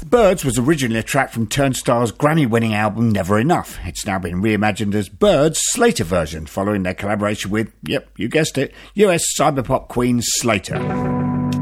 Birds was originally a track from Turnstile's Grammy-winning album Never Enough. It's now been reimagined as Birds' Slater version, following their collaboration with, yep, you guessed it, US cyberpop queen Slater.